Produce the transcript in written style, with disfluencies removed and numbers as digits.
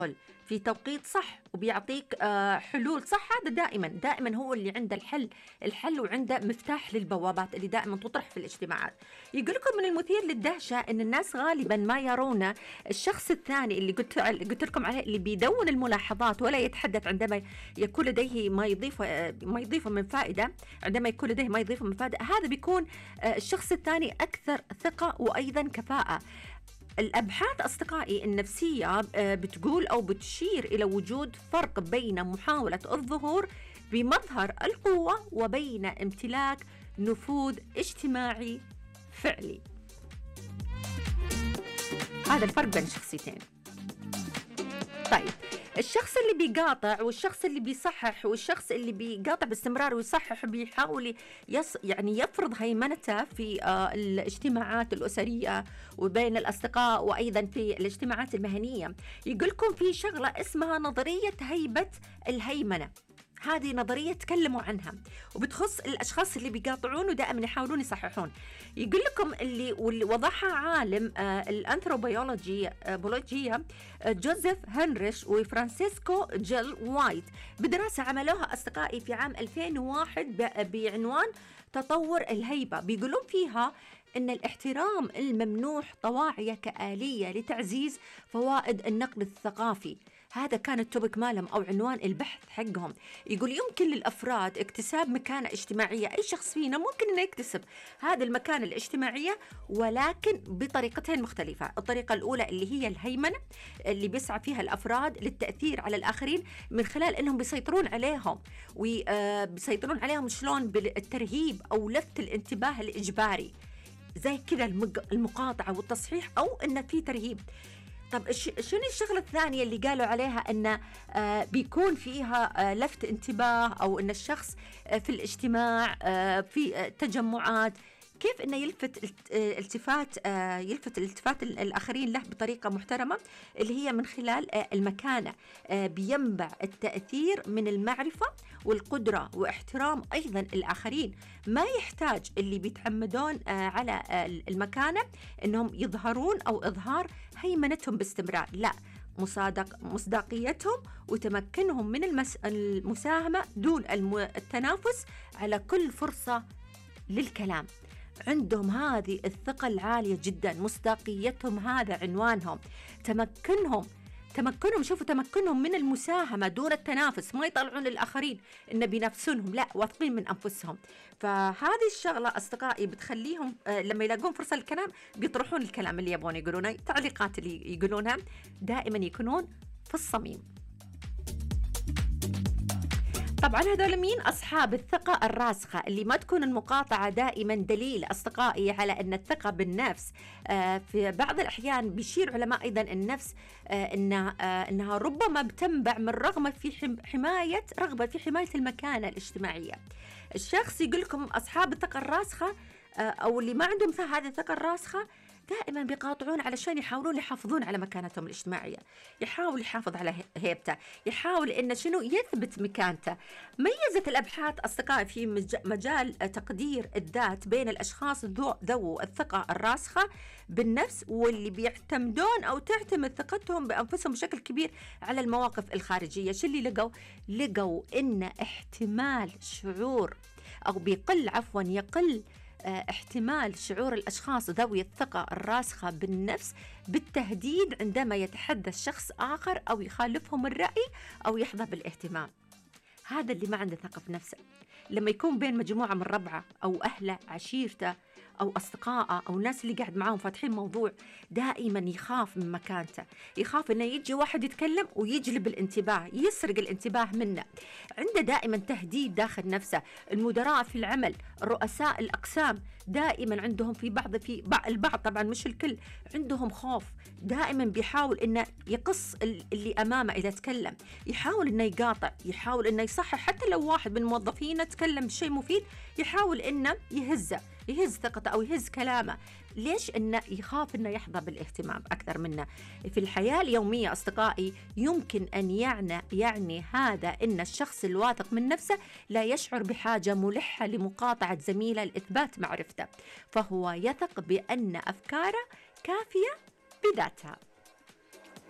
في توقيت صح وبيعطيك حلول صح. هذا دائما هو اللي عنده الحل وعنده مفتاح للبوابات اللي دائما تطرح في الاجتماعات. يقول لكم من المثير للدهشة ان الناس غالبا ما يرون الشخص الثاني اللي قلت لكم عليه، اللي بيدون الملاحظات ولا يتحدث عندما يكون لديه ما يضيفه من فائدة. عندما يكون لديه ما يضيفه من فائدة، هذا بيكون الشخص الثاني أكثر ثقة وأيضا كفاءة. الأبحاث أصدقائي النفسية بتقول أو بتشير إلى وجود فرق بين محاولة الظهور بمظهر القوة وبين امتلاك نفوذ اجتماعي فعلي. هذا الفرق بين الشخصيتين. طيب، الشخص اللي بيقاطع والشخص اللي بيصحح والشخص اللي بيقاطع باستمرار ويصحح بيحاول يعني يفرض هيمنته في الاجتماعات الأسرية وبين الأصدقاء وأيضا في الاجتماعات المهنية. يقولكم في شغلة اسمها نظرية هيبة الهيمنة. هذه نظرية تكلموا عنها وبتخص الأشخاص اللي بيقاطعون ودائما يحاولون يصححون. يقول لكم واللي وضعها عالم الأنثروبيولوجيا جوزيف هنريش وفرانسيسكو جيل وايت بدراسة عملوها أصدقائي في عام 2001 بعنوان تطور الهيبة. بيقولون فيها إن الاحترام الممنوح طواعية كآلية لتعزيز فوائد النقل الثقافي. هذا كان التوبك مالهم أو عنوان البحث حقهم. يقول يمكن للأفراد اكتساب مكانة اجتماعية. أي شخص فينا ممكن أنه يكتسب هذه المكانة الاجتماعية، ولكن بطريقتين مختلفة. الطريقة الأولى اللي هي الهيمنة، اللي بيسعى فيها الأفراد للتأثير على الآخرين من خلال أنهم بيسيطرون عليهم وبيسيطرون عليهم شلون؟ بالترهيب أو لفت الانتباه الإجباري، زي كذا المقاطعة والتصحيح أو أن في ترهيب. طب شنو الشغلة الثانية اللي قالوا عليها؟ أن بيكون فيها لفت انتباه أو أن الشخص في الاجتماع في تجمعات كيف أنه يلفت الالتفات الآخرين له بطريقة محترمة، اللي هي من خلال المكانة. بينبع التأثير من المعرفة والقدرة واحترام أيضا الآخرين. ما يحتاج اللي بيتعمدون على المكانة أنهم يظهرون أو إظهار هيمنتهم باستمرار، لا، مصداقيتهم وتمكنهم من المساهمة دون التنافس على كل فرصة للكلام. عندهم هذه الثقة العالية جدا، مصداقيتهم هذا عنوانهم. تمكنهم شوفوا، تمكنهم من المساهمة دون التنافس، ما يطلعون الآخرين إن بينافسونهم، لا، واثقين من أنفسهم. فهذه الشغلة أصدقائي بتخليهم لما يلاقون فرصة للكلام بيطرحون الكلام اللي يبغون يقولونه. التعليقات اللي يقولونها دائما يكونون في الصميم. طبعا هذول مين؟ أصحاب الثقة الراسخة، اللي ما تكون المقاطعة دائما دليل أصدقائي على أن الثقة بالنفس. في بعض الأحيان بيشير علماء أيضا النفس أنها ربما بتنبع من رغبة في حماية المكانة الاجتماعية. الشخص يقول لكم أصحاب الثقة الراسخة أو اللي ما عندهم هذه الثقة الراسخة دائما بيقاطعون علشان يحاولون يحافظون على مكانتهم الاجتماعية، يحاول يحافظ على هيبته، يحاول إن يثبت مكانته. ميزت الأبحاث أصدقائي في مجال تقدير الذات بين الأشخاص ذو الثقة الراسخة بالنفس واللي بيعتمدون أو تعتمد ثقتهم بأنفسهم بشكل كبير على المواقف الخارجية. شو اللي لقوا إن احتمال شعور أو يقل احتمال شعور الأشخاص ذوي الثقة الراسخة بالنفس بالتهديد عندما يتحدث شخص آخر أو يخالفهم الرأي أو يحظى بالاهتمام. هذا اللي ما عنده ثقة في نفسه لما يكون بين مجموعة من ربعه أو أهله، عشيرته أو أصدقائه أو الناس اللي قاعد معاهم فاتحين موضوع، دائما يخاف من مكانته، يخاف إنه يجي واحد يتكلم ويجلب الانتباه، يسرق الانتباه منه. عنده دائما تهديد داخل نفسه. المدراء في العمل، رؤساء الأقسام، دائما عندهم البعض طبعا مش الكل، عندهم خوف. دائما بيحاول إنه يقص اللي أمامه إذا تكلم، يحاول إنه يقاطع، يحاول إنه يصحح. حتى لو واحد من الموظفين تكلم بشيء مفيد يحاول إنه يهز ثقته أو يهز كلامه. ليش؟ إنه يخاف إنه يحظى بالاهتمام أكثر منه. في الحياة اليومية أصدقائي يمكن أن يعني هذا إن الشخص الواثق من نفسه لا يشعر بحاجة ملحة لمقاطعة زميله لإثبات معرفته، فهو يثق بأن أفكاره كافية بذاتها.